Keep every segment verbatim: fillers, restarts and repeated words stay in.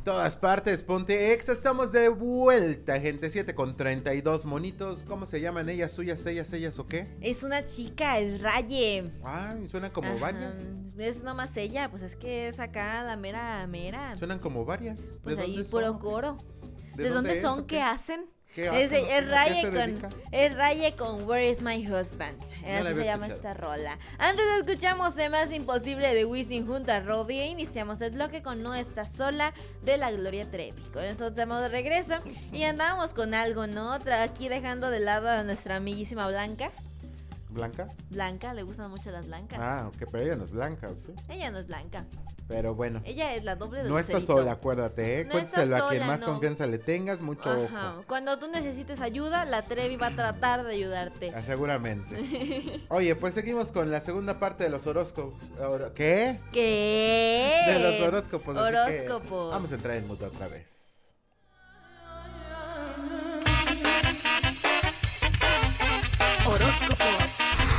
todas partes, ponte exa, estamos de vuelta, gente. Siete con treinta y dos monitos. ¿Cómo se llaman ellas, suyas, ellas, ellas o qué? Es una chica, es Raye. Ay, suenan como Ajá, varias. Es nomás ella, pues es que es acá la mera mera. Suenan como varias. Pues ¿De ahí dónde puro son? coro. ¿De, ¿De, dónde es, son? o ¿Qué qué? hacen? ¿Qué Es, hacen? es ¿A qué Raye se con dedica? es Raye con Where is my husband. Así había se llama escuchado. esta rola. Antes escuchamos de Más Imposible de Wisin junto a Robbie. Iniciamos el bloque con No Estás Sola de la Gloria Trevi. Con eso estamos de regreso y andábamos con algo, ¿no? Tra- Aquí dejando de lado a nuestra amiguísima Blanca. ¿Blanca? Blanca, le gustan mucho las blancas. Ah, ok, pero ella no es blanca, ¿o sí? Ella no es blanca. Pero bueno. Ella es la doble de No estás Lucerito. sola, acuérdate, ¿eh? No Cuéntaselo estás a quien sola, más no. confianza le tengas, mucho Ajá. ojo. Cuando tú necesites ayuda, la Trevi va a tratar de ayudarte. Ah, seguramente. Oye, pues seguimos con la segunda parte de los horóscopos. Horo- ¿Qué? ¿Qué? De los horóscopos. así que Horóscopos. vamos a entrar en mood otra vez. Horóscopos.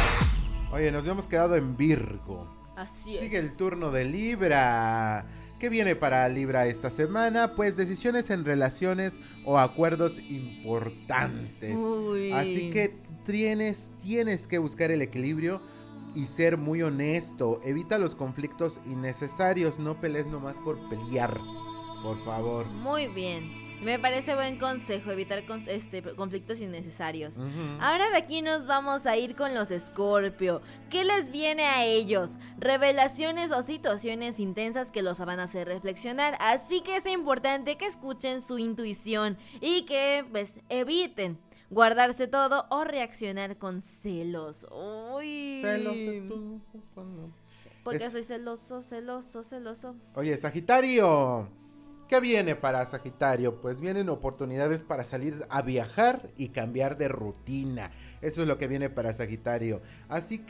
Oye, nos habíamos quedado en Virgo. Así es. Sigue el turno de Libra. ¿Qué viene para Libra esta semana? Pues decisiones en relaciones o acuerdos importantes. Uy. Así que tienes, tienes que buscar el equilibrio y ser muy honesto. Evita los conflictos innecesarios. No pelees nomás por pelear. Por favor. Muy bien. Me parece buen consejo, evitar con- este, conflictos innecesarios. Ujú. Ahora de aquí nos vamos a ir con los Escorpio. ¿Qué les viene a ellos? Revelaciones o situaciones intensas que los van a hacer reflexionar. Así que es importante que escuchen su intuición y que pues eviten guardarse todo o reaccionar con celos. Uy. Celos de tu- cuando- Porque Es- soy celoso, celoso, celoso. Oye, Sagitario. ¿Qué viene para Sagitario? Pues vienen oportunidades para salir a viajar y cambiar de rutina. Eso es lo que viene para Sagitario. Así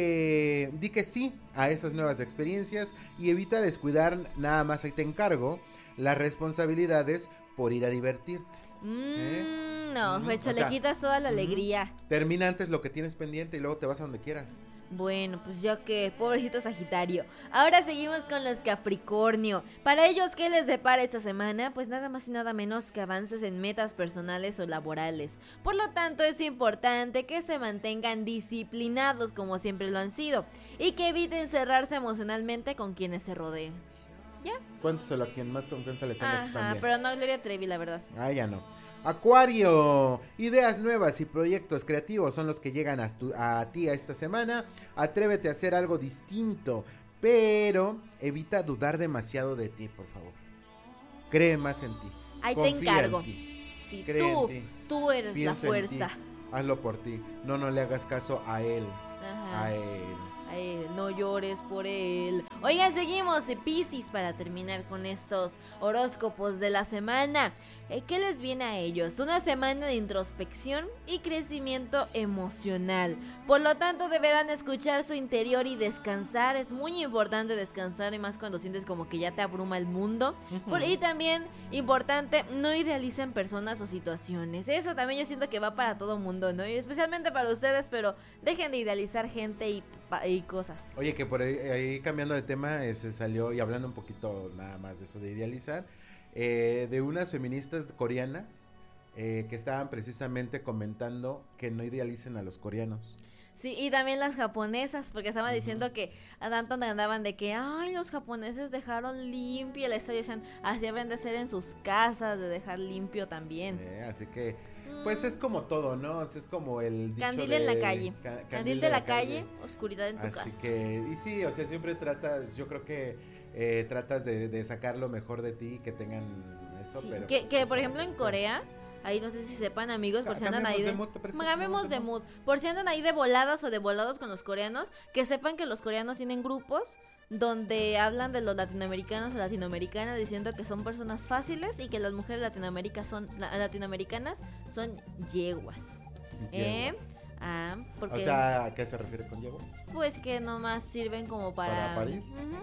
que di que sí a esas nuevas experiencias y evita descuidar, nada más ahí te encargo, las responsabilidades por ir a divertirte. Mm, ¿Eh? no, Ujú, Recho, o sea, le quitas toda la ujú. alegría. Termina antes lo que tienes pendiente y luego te vas a donde quieras. Bueno, pues ya que, pobrecito Sagitario. Ahora seguimos con los Capricornio. Para ellos, ¿qué les depara esta semana? Pues nada más y nada menos que avances en metas personales o laborales. Por lo tanto, es importante que se mantengan disciplinados como siempre lo han sido y que eviten cerrarse emocionalmente con quienes se rodeen. ¿Ya? Cuéntaselo a quien más confianza le tengas Ajá, también. pero no Gloria Trevi, la verdad. Ah, ya no. Acuario, ideas nuevas y proyectos creativos son los que llegan a, tu- a ti a esta semana. Atrévete a hacer algo distinto, pero evita dudar demasiado de ti, por favor. Cree más en ti. Ahí te Confía encargo. en ti. Si Cree tú, en ti. tú eres Piensa la en fuerza. ti. Hazlo por ti. No, no le hagas caso a él. Ajá. A él. Ay, no llores por él. Oigan, seguimos de Piscis para terminar con estos horóscopos de la semana. Eh, ¿Qué les viene a ellos? Una semana de introspección y crecimiento emocional. Por lo tanto, deberán escuchar su interior y descansar. Es muy importante descansar y más cuando sientes como que ya te abruma el mundo. Por- y también, importante, no idealicen personas o situaciones. Eso también yo siento que va para todo mundo, ¿no? Y especialmente para ustedes, pero dejen de idealizar gente y, pa- y cosas. Oye, que por ahí, ahí cambiando de tema, eh, se salió, y hablando un poquito nada más de eso de idealizar, eh, de unas feministas coreanas eh, que estaban precisamente comentando que no idealicen a los coreanos. Sí, y también las japonesas, porque estaban diciendo que a tanto andaban de que, ay, los japoneses dejaron limpio la historia, decían, así deben de ser en sus casas, de dejar limpio también. Eh, así que, pues es como todo, ¿no? O sea, es como el dicho Candil de- en la calle. ca- Candil de la calle, oscuridad en tu Así casa. que, y sí, o sea, siempre tratas, yo creo que eh, tratas de, de sacar lo mejor de ti, que tengan eso, Sí, pero... que, pues, que o por sea, ejemplo en o sea, Corea, ahí no sé si sepan amigos, por si andan cambiemos ahí de... de mood, ¿te parece? Cambiemos de mood. Por si andan ahí de voladas o de volados con los coreanos, que sepan que los coreanos tienen grupos donde hablan de los latinoamericanos o latinoamericanas diciendo que son personas fáciles y que las mujeres latinoamericanas son, la- latinoamericanas son yeguas. ¿Eh? yeguas. Ah, porque O sea, ¿a qué se refiere con yegua? pues que nomás sirven como para... ¿Para parir? Ujú.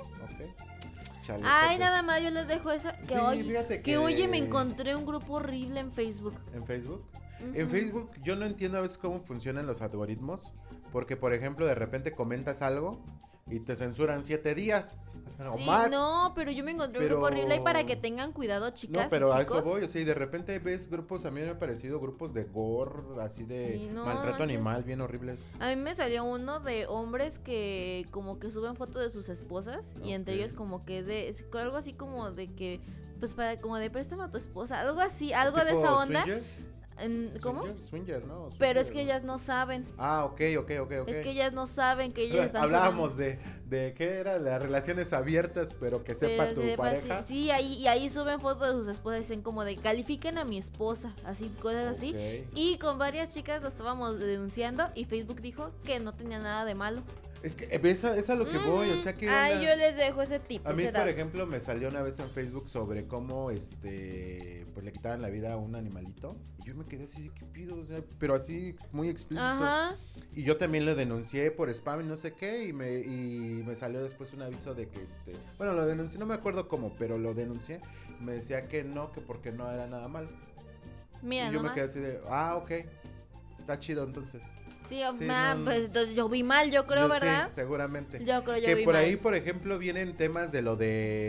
Ok. Chale, Ay, ok. nada más, yo les dejo eso. Que Sí, oye, fíjate que... que- oye, me encontré un grupo horrible en Facebook. ¿En Facebook? Ujú. En Facebook yo no entiendo a veces cómo funcionan los algoritmos, porque por ejemplo de repente comentas algo y te censuran siete días. No, Sí, más. no, pero yo me encontré Pero- un grupo horrible y para que tengan cuidado, chicas No, pero y a chicos. eso voy, o sea, y de repente ves grupos, a mí me han parecido grupos de gore, así de Sí, no maltrato manches. animal, bien horribles. A mí me salió uno de hombres que como que suben fotos de sus esposas y entre Ok. ellos como que de es- algo así como de que pues para como de préstame a tu esposa, algo así, algo de ¿Tipo esa onda. swinger? En- ¿Cómo? Swinger, swinger, ¿no? Pero es Swinger, que ¿no? ellas no saben. Ah, ok, ok, ok, ok. Es que ellas no saben que ellos están Hablábamos de, de qué era las relaciones abiertas, pero que sepa Pero tu que sepa, pareja. Sí, sí, ahí, y ahí suben fotos de sus esposas, dicen como de califiquen a mi esposa, así, cosas así. Ok. Y con varias chicas lo estábamos denunciando y Facebook dijo que no tenía nada de malo. Es que eh, es a, es a lo que voy, o sea que. Ay, yo les dejo ese tip. A mí, ese por dato. ejemplo, me salió una vez en Facebook sobre cómo, este, pues le quitaban la vida a un animalito. Y yo me quedé así, ¿qué pido? O sea, pero así, muy explícito. Ajá. Y yo también lo denuncié por spam y no sé qué. Y me, y me salió después un aviso de que, este, bueno, lo denuncié, no me acuerdo cómo, pero lo denuncié. Me decía que no, que porque no era nada mal. Mira, y yo nomás. me quedé así de, ah, ok. Está chido entonces. Sí, Sí, ah, no, pues entonces yo vi mal, yo creo, Yo sí, ¿verdad? seguramente. Yo creo yo Que vi por mal. ahí, por ejemplo, vienen temas de lo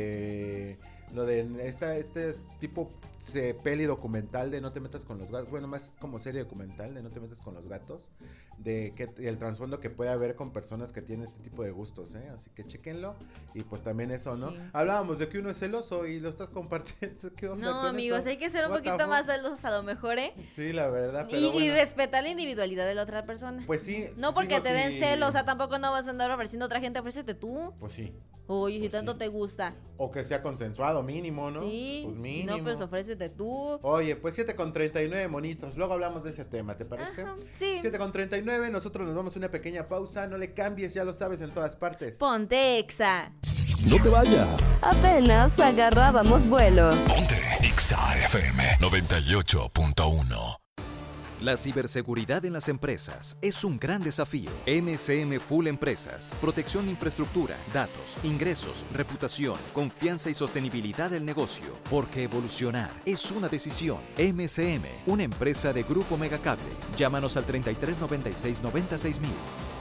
de lo de esta este es tipo de peli documental de No te metas con los gatos, bueno, más como serie documental de No te metas con los gatos, de que el trasfondo que puede haber con personas que tienen este tipo de gustos, ¿eh? Así que chequenlo y pues también eso, ¿no? Sí. Hablábamos de que uno es celoso y lo estás compartiendo, ¿qué onda No, con amigos, eso? hay que ser un What the poquito fuck? más celosos a lo mejor, ¿eh? Sí, la verdad, pero Y, y bueno. respetar la individualidad de la otra persona. Pues sí. No sí, porque digo, te den sí. celos, o sea, tampoco no vas a andar ofreciendo a otra gente, ofrécete tú. Pues sí. Oye, si Pues tanto sí. te gusta. O que sea consensuado, mínimo, ¿no? Sí, Pues si mínimo. no, pues ofrécete tú. Oye, pues siete con treinta y nueve monitos. Luego hablamos de ese tema, ¿te parece? Ajá, sí. siete con treinta y nueve, nosotros nos vamos a una pequeña pausa. No le cambies, ya lo sabes, en todas partes. Ponte exa. No te vayas. Apenas agarrábamos vuelo. Ponte Exa F M noventa y ocho punto uno. La ciberseguridad en las empresas es un gran desafío. M S M Full Empresas. Protección de infraestructura, datos, ingresos, reputación, confianza y sostenibilidad del negocio. Porque evolucionar es una decisión. M S M, una empresa de Grupo Megacable. Llámanos al treinta y tres noventa y seis noventa y seis mil.